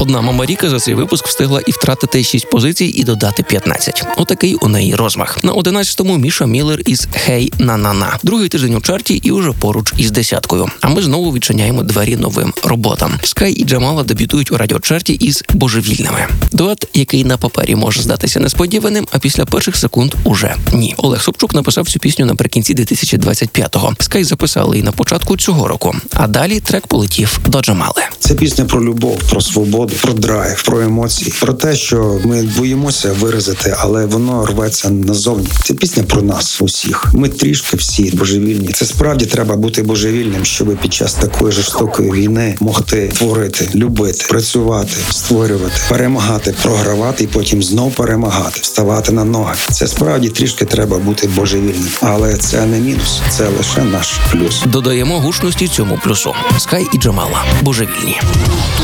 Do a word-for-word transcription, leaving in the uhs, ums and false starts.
Одна Мама Ріка за цей випуск встигла і втратити шість позицій, і додати п'ятнадцять. Отакий у неї розмах. На одинадцятому Міша Міллер із «Хей, на-на-на». Другий тиждень у чарті і уже поруч із десяткою. А ми знову відчиняємо двері новим роботам. Скай і Джамала дебютують у радіочарті із «Божевільними». Дует, який на папері може здатися несподіваним, а після перших секунд уже ні. Олег Собчук написав цю пісню наприкінці дві тисячі двадцять п'ятого. Скай записали її на початку цього року. А далі трек полетів до Джамали. Це пісня про любов, про свободу, про драйв, про емоції, про те, що ми боїмося виразити, але воно рветься назовні. Це пісня про нас усіх. Ми трішки всі божевільні. Це справді треба бути божевільним, щоб під час такої жорстокої війни могти творити, любити, працювати, створювати, перемагати, програвати і потім знов перемагати, вставати на ноги. Це справді трішки треба бути божевільним. Але це не мінус, це лише наш плюс. Додаємо гучності цьому плюсу. Скай і Джамала. Божевільні.